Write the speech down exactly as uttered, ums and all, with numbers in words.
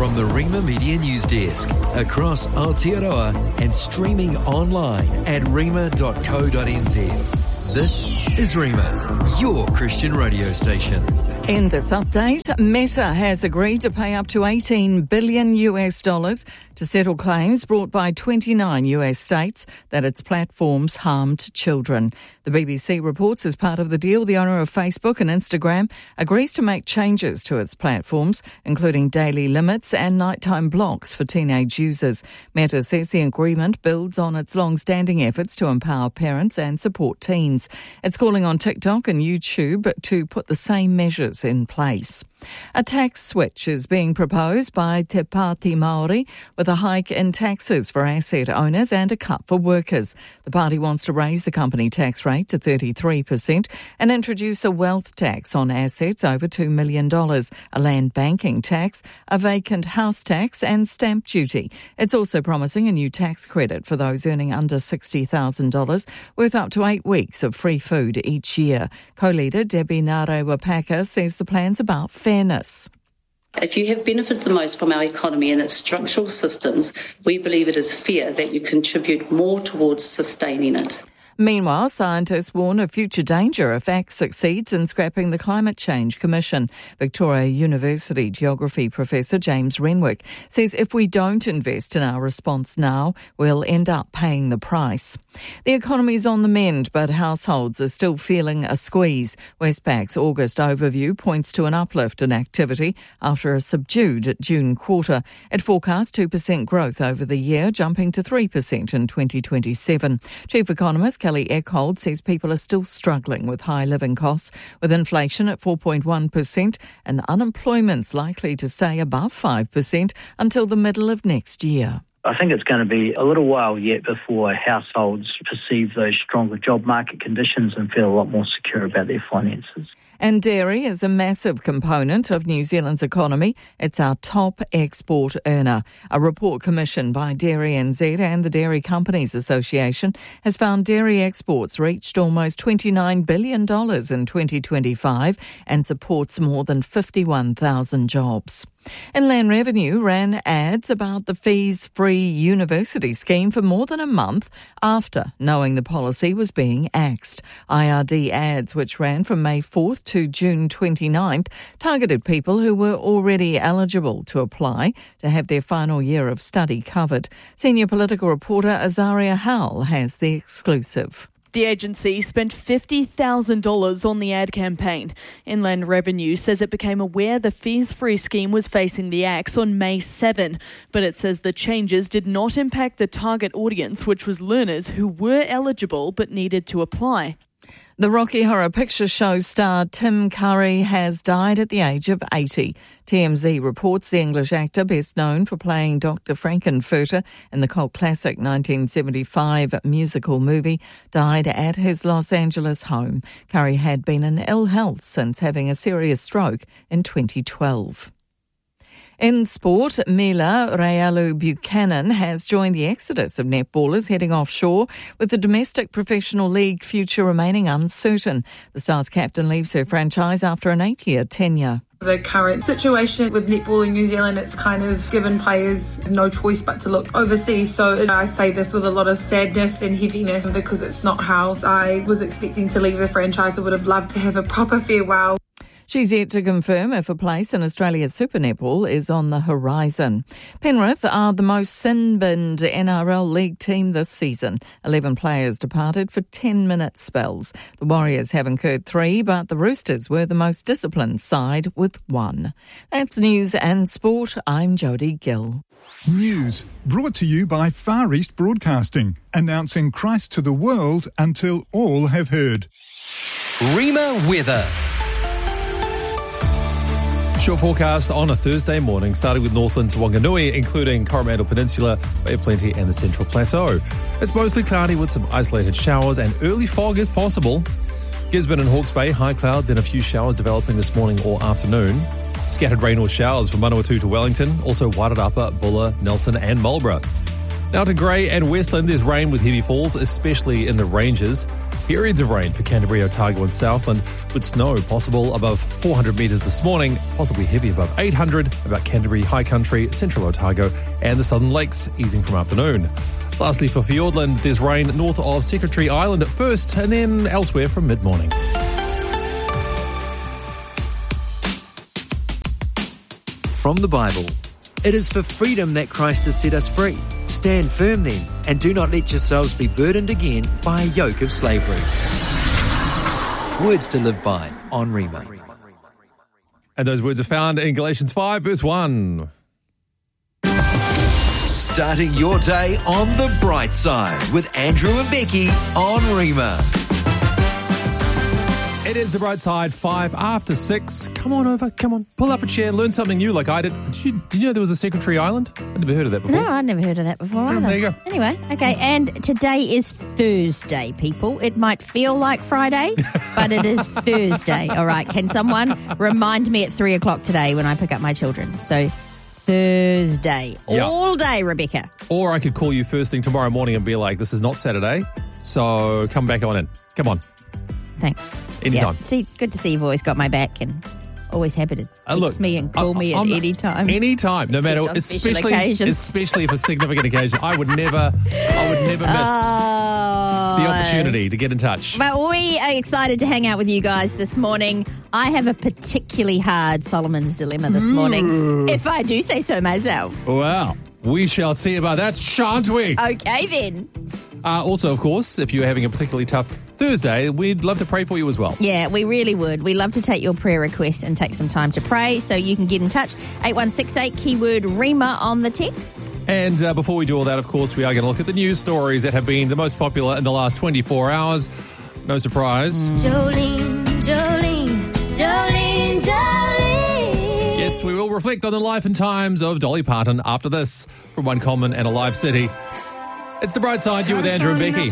From the Rima Media News Desk, across Aotearoa and streaming online at rima dot co dot n z. This is Rima, your Christian radio station. In this update, Meta has agreed to pay up to eighteen billion US dollars to settle claims brought by twenty-nine U S states that its platforms harmed children. The B B C reports as part of the deal, the owner of Facebook and Instagram agrees to make changes to its platforms, including daily limits and nighttime blocks for teenage users. Meta says the agreement builds on its long-standing efforts to empower parents and support teens. It's calling on TikTok and YouTube to put the same measures in place. A tax switch is being proposed by Te Pāti Māori, with a hike in taxes for asset owners and a cut for workers. The party wants to raise the company tax rate to thirty-three percent and introduce a wealth tax on assets over two million dollars, a land banking tax, a vacant house tax and stamp duty. It's also promising a new tax credit for those earning under sixty thousand dollars, worth up to eight weeks of free food each year. Co-leader Debbie Ngare-Wapaka says the plan's about fairness. If you have benefited the most from our economy and its structural systems, we believe it is fair that you contribute more towards sustaining it. Meanwhile, scientists warn of future danger if A C T succeeds in scrapping the Climate Change Commission. Victoria University geography professor James Renwick says if we don't invest in our response now, we'll end up paying the price. The economy's on the mend, but households are still feeling a squeeze. Westpac's August overview points to an uplift in activity after a subdued June quarter. It forecasts two percent growth over the year, jumping to three percent in twenty twenty-seven. Chief economist Kelly Eckhold says people are still struggling with high living costs, with inflation at four point one percent and unemployment's likely to stay above five percent until the middle of next year. I think it's going to be a little while yet before households perceive those stronger job market conditions and feel a lot more secure about their finances. And dairy is a massive component of New Zealand's economy. It's our top export earner. A report commissioned by Dairy N Z and the Dairy Companies Association has found dairy exports reached almost twenty-nine billion dollars in twenty twenty-five and supports more than fifty-one thousand jobs. Inland Revenue ran ads about the fees-free university scheme for more than a month after knowing the policy was being axed. I R D ads, which ran from May fourth to June twenty-ninth, targeted people who were already eligible to apply to have their final year of study covered. Senior political reporter Azaria Howell has the exclusive. The agency spent fifty thousand dollars on the ad campaign. Inland Revenue says it became aware the fees-free scheme was facing the axe on May seventh, but it says the changes did not impact the target audience, which was learners who were eligible but needed to apply. The Rocky Horror Picture Show star Tim Curry has died at the age of eighty. T M Z reports the English actor, best known for playing Doctor Frankenfurter in the cult classic nineteen seventy-five musical movie, died at his Los Angeles home. Curry had been in ill health since having a serious stroke in twenty twelve. In sport, Mila Rayalu-Buchanan has joined the exodus of netballers heading offshore, with the domestic professional league future remaining uncertain. The Stars captain leaves her franchise after an eight-year tenure. The current situation with netball in New Zealand, it's kind of given players no choice but to look overseas. So I say this with a lot of sadness and heaviness because it's not how I was expecting to leave the franchise. I would have loved to have a proper farewell. She's yet to confirm if a place in Australia's Super Netball is on the horizon. Penrith are the most sin-binned N R L League team this season. Eleven players departed for ten-minute spells. The Warriors have incurred three, but the Roosters were the most disciplined side with one. That's news and sport. I'm Jodie Gill. News brought to you by Far East Broadcasting, announcing Christ to the world until all have heard. Rima weather. Short forecast on a Thursday morning, starting with Northland to Wanganui, including Coromandel Peninsula, Bay of Plenty and the Central Plateau. It's mostly cloudy with some isolated showers and early fog is possible. Gisborne and Hawke's Bay, high cloud, then a few showers developing this morning or afternoon. Scattered rain or showers from Manawatu to Wellington, also Wairarapa, Buller, Nelson and Marlborough. Now to Grey and Westland, there's rain with heavy falls, especially in the ranges. Periods of rain for Canterbury, Otago and Southland, with snow possible above four hundred metres this morning, possibly heavy above eight hundred, about Canterbury, High Country, Central Otago and the Southern Lakes, easing from afternoon. Lastly, for Fiordland, there's rain north of Secretary Island at first and then elsewhere from mid-morning. From the Bible. It is for freedom that Christ has set us free. Stand firm then, and do not let yourselves be burdened again by a yoke of slavery. Words to live by on Rima. And those words are found in Galatians five, verse one. Starting your day on the bright side with Andrew and Becky on Rima. It is the bright side, five after six. Come on over, come on, pull up a chair, learn something new like I did. Did you, did you know there was a Secretary Island? I'd never heard of that before. No, I'd never heard of that before either. There you go. Anyway, okay, and today is Thursday, people. It might feel like Friday, but it is Thursday. All right, can someone remind me at three o'clock today when I pick up my children? So Thursday, Yeah. all day, Rebecca. Or I could call you first thing tomorrow morning and be like, this is not Saturday, so come back on in. Come on. Thanks. Anytime. Yeah. See, good to see you've always got my back and always happy to text Uh, look, me and call I- me at I'm- any time. Any time, no matter, on special especially occasions. especially for significant occasion. I would never, I would never miss Oh, the opportunity to get in touch. But we are excited to hang out with you guys this morning. I have a particularly hard Solomon's Dilemma this morning, if I do say so myself. Wow, we shall see about that, shan't we? Okay, then. Uh, also, of course, if you're having a particularly tough Thursday, we'd love to pray for you as well. Yeah, we really would. We love to take your prayer requests and take some time to pray, so you can get in touch. eight one six eight, keyword Rima on the text. And uh, before we do all that, of course, we are going to look at the news stories that have been the most popular in the last twenty-four hours. No surprise. Jolene, Jolene, Jolene, Jolene. Yes, we will reflect on the life and times of Dolly Parton after this from One Common and a Live City. It's The Bright Side, you with Andrew and Becky.